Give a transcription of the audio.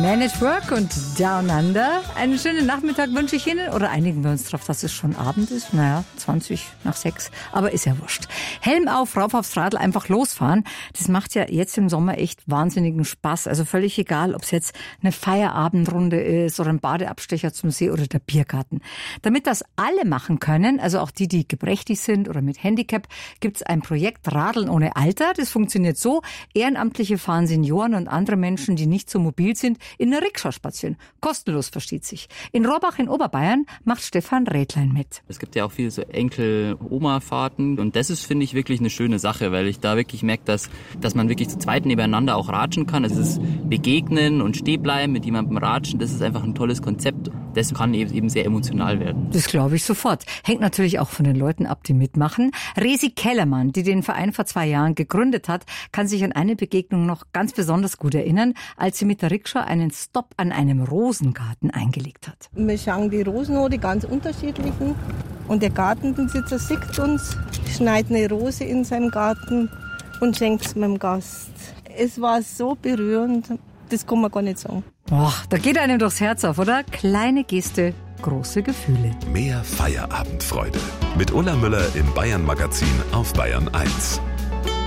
Man at Work und Down Under. Einen schönen Nachmittag wünsche ich Ihnen. Oder einigen wir uns darauf, dass es schon Abend ist. Naja, 20:06. Aber ist ja wurscht. Helm auf, rauf aufs Radl, einfach losfahren. Das macht ja jetzt im Sommer echt wahnsinnigen Spaß. Also völlig egal, ob es jetzt eine Feierabendrunde ist oder ein Badeabstecher zum See oder der Biergarten. Damit das alle machen können, also auch die, die gebrechlich sind oder mit Handicap, gibt es ein Projekt Radeln ohne Alter. Das funktioniert so. Ehrenamtliche fahren Senioren und andere Menschen, die nicht so mobil sind, in der Rikscha spazieren. Kostenlos, versteht sich. In Rohrbach in Oberbayern macht Stefan Rädlein mit. Es gibt ja auch viele so Enkel-Oma-Fahrten und das ist, finde ich, wirklich eine schöne Sache, weil ich da wirklich merke, dass man wirklich zu zweit nebeneinander auch ratschen kann. Also das Begegnen und Stehenbleiben mit jemandem ratschen, das ist einfach ein tolles Konzept. Das kann eben sehr emotional werden. Das glaube ich sofort. Hängt natürlich auch von den Leuten ab, die mitmachen. Resi Kellermann, die den Verein vor 2 Jahren gegründet hat, kann sich an eine Begegnung noch ganz besonders gut erinnern, als sie mit der Rikscha einen Stopp an einem Rosengarten eingelegt hat. Wir schauen die Rosen, die ganz unterschiedlichen. Und der Gartenbesitzer sieht uns, schneidet eine Rose in seinem Garten und schenkt es meinem Gast. Es war so berührend, das kann man gar nicht sagen. Boah, da geht einem durchs Herz auf, oder? Kleine Geste, große Gefühle. Mehr Feierabendfreude mit Ulla Müller im Bayern Magazin auf Bayern 1.